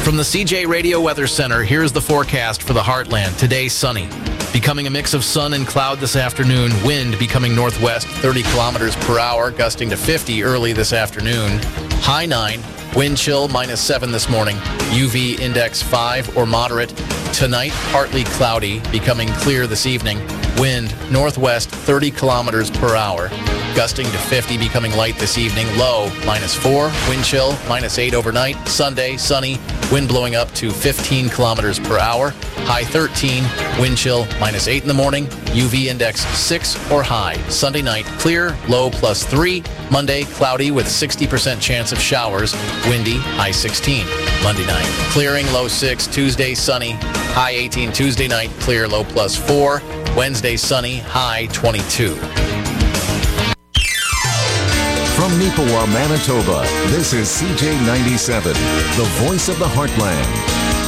From the CJ Radio Weather Center, here's the forecast for the Heartland. Today, sunny. Becoming a mix of sun and cloud this afternoon. Wind becoming northwest, 30 kilometers per hour, gusting to 50 early this afternoon. High 9. Wind chill -7 this morning. UV index 5 or moderate. Tonight, partly cloudy, becoming clear this evening. Wind northwest, 30 kilometers per hour. Gusting to 50, becoming light this evening. Low, -4. Wind chill, -8 overnight. Sunday, sunny. Wind blowing up to 15 kilometers per hour. High 13. Wind chill, -8 in the morning. UV index 6 or high. Sunday night, clear. Low +3. Monday, cloudy with 60% chance of showers. Windy, high 16. Monday night, clearing. Low 6. Tuesday, sunny. High 18. Tuesday night, clear. Low +4. Wednesday, sunny. High 22. From Neepawa, Manitoba, this is CJ97, the voice of the Heartland.